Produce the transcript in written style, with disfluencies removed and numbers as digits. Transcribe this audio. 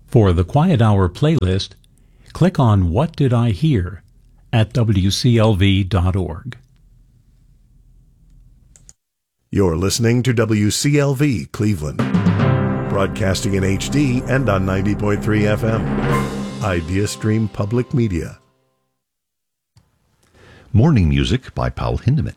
For the Quiet Hour playlist, click on What Did I Hear at wclv.org. You're listening to WCLV Cleveland, broadcasting in HD and on 90.3 FM. Idea Stream Public Media. Morning Music by Paul Hindeman.